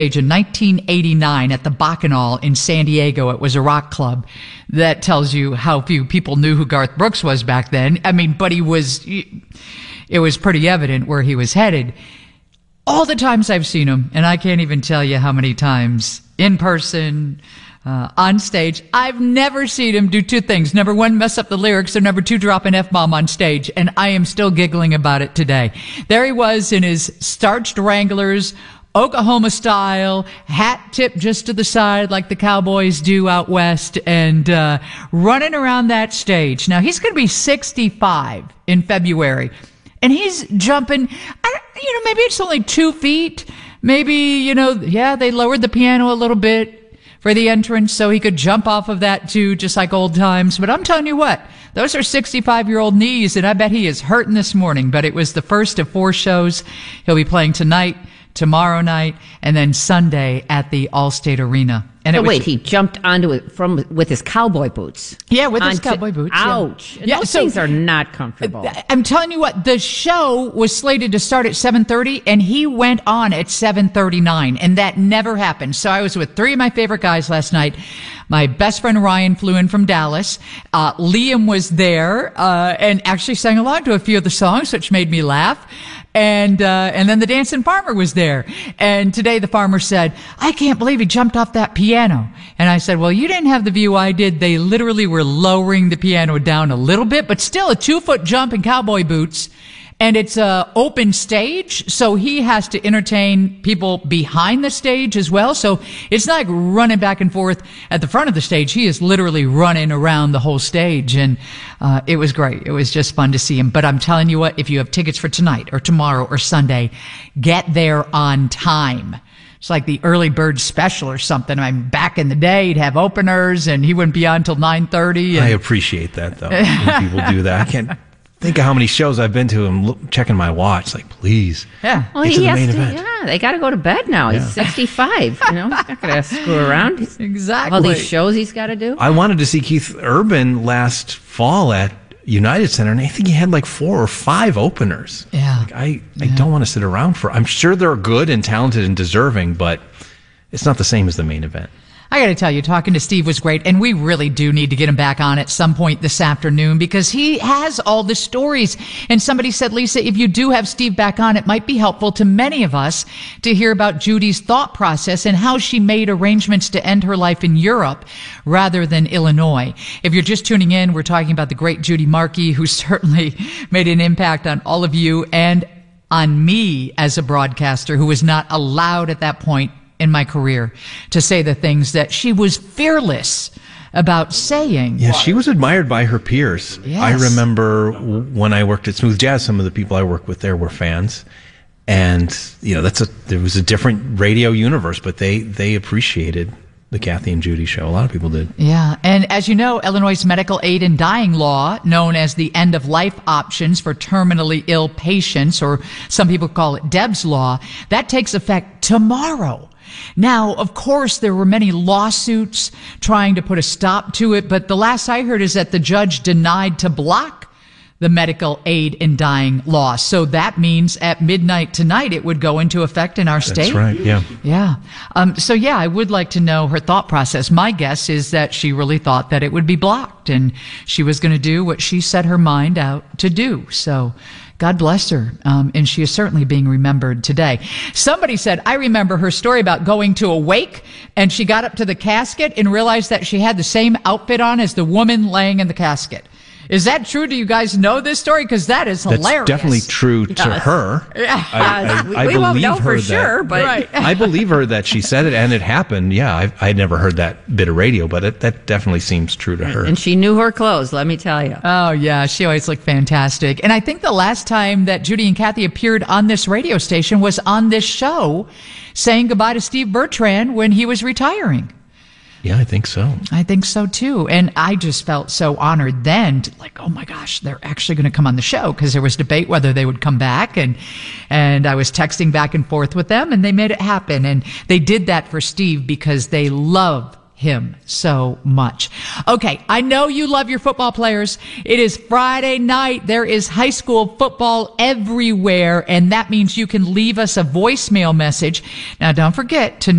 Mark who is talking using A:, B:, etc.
A: in 1989 at the Bacchanal in San Diego. It was a rock club. That tells you how few people knew who Garth Brooks was back then. I mean, but it was pretty evident where he was headed. All the times I've seen him, and I can't even tell you how many times, in person, on stage, I've never seen him do two things. Number one, mess up the lyrics, or number two, drop an F-bomb on stage. And I am still giggling about it today. There he was in his starched Wranglers, Oklahoma style, hat tipped just to the side like the Cowboys do out west, and running around that stage. Now, he's going to be 65 in February, and he's jumping, maybe it's only 2 feet. Maybe, they lowered the piano a little bit for the entrance so he could jump off of that too, just like old times. But I'm telling you what, those are 65-year-old knees, and I bet he is hurting this morning. But it was the first of 4 shows. He'll be playing tonight, tomorrow night, and then Sunday at the Allstate Arena. And
B: he jumped onto it with his cowboy boots.
A: Yeah, with his cowboy boots.
B: Ouch. Yeah. Those things are not comfortable.
A: I'm telling you what, the show was slated to start at 7:30, and he went on at 7:39, and that never happened. So I was with 3 of my favorite guys last night. My best friend Ryan flew in from Dallas. Liam was there, and actually sang along to a few of the songs, which made me laugh. And then the dancing farmer was there. And today the farmer said, I can't believe he jumped off that piano. And I said, well, you didn't have the view I did. They literally were lowering the piano down a little bit, but still a 2-foot jump in cowboy boots. And it's a open stage, so he has to entertain people behind the stage as well. So it's not like running back and forth at the front of the stage. He is literally running around the whole stage, and it was great. It was just fun to see him. But I'm telling you what, if you have tickets for tonight or tomorrow or Sunday, get there on time. It's like the early bird special or something. I mean, back in the day, he'd have openers, and he wouldn't be on until 9:30.
C: I appreciate that, though, when people do that. I can't think of how many shows I've been to and checking my watch. Like, please.
A: Yeah.
B: Well,
C: get to the main event.
B: Yeah, they got to go to bed now. He's 65. He's not going to screw around.
A: Exactly.
B: All these shows he's got to do.
C: I wanted to see Keith Urban last fall at United Center, and I think he had like 4 or 5 openers.
A: Yeah.
C: Like, I don't want to sit around for. I'm sure they're good and talented and deserving, but it's not the same as the main event.
A: I got to tell you, talking to Steve was great, and we really do need to get him back on at some point this afternoon because he has all the stories. And somebody said, Lisa, if you do have Steve back on, it might be helpful to many of us to hear about Judy's thought process and how she made arrangements to end her life in Europe rather than Illinois. If you're just tuning in, we're talking about the great Judy Markey, who certainly made an impact on all of you and on me as a broadcaster who was not allowed at that point in my career to say the things that she was fearless about saying.
C: Yeah, she was admired by her peers.
A: Yes.
C: I remember when I worked at Smooth Jazz, some of the people I worked with there were fans. And, there was a different radio universe, but they appreciated the Kathy and Judy show. A lot of people did.
A: Yeah. And as you know, Illinois' medical aid in dying law, known as the end of life options for terminally ill patients, or some people call it Deb's law, that takes effect tomorrow. Now, of course, there were many lawsuits trying to put a stop to it, but the last I heard is that the judge denied to block the medical aid in dying law. So that means at midnight tonight, it would go into effect in our state.
C: That's right, yeah.
A: Yeah. I would like to know her thought process. My guess is that she really thought that it would be blocked, and she was going to do what she set her mind out to do. So God bless her, and she is certainly being remembered today. Somebody said, I remember her story about going to a wake, and she got up to the casket and realized that she had the same outfit on as the woman laying in the casket. Is that true? Do you guys know this story? Because that is hilarious.
C: That's definitely true to her.
A: Yeah.
C: I
B: we won't know for
C: that,
B: sure, but
A: right.
C: I believe her that she said it and it happened. Yeah, I'd never heard that bit of radio, but that definitely seems true to her.
B: And she knew her clothes, let me tell you.
A: Oh, yeah. She always looked fantastic. And I think the last time that Judy and Kathy appeared on this radio station was on this show saying goodbye to Steve Bertrand when he was retiring.
C: Yeah, I think so.
A: I think so, too. And I just felt so honored then, oh, my gosh, they're actually going to come on the show, because there was debate whether they would come back. And I was texting back and forth with them, and they made it happen. And they did that for Steve because they love him so much. Okay, I know you love your football players. It is Friday night. There is high school football everywhere, and that means you can leave us a voicemail message. Now, don't forget to